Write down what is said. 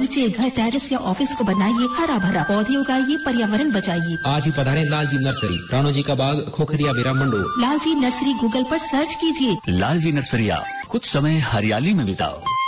बगीचे, घर, टेरेस या ऑफिस को बनाइए हरा भरा, पौधे उगाइए, पर्यावरण बचाइए। आज ही पधारें लालजी नर्सरी, राणो जी का बाग, खोखरिया बेरा मंडो। लालजी नर्सरी गूगल पर सर्च कीजिए। लालजी नर्सरिया, कुछ समय हरियाली में बिताओ।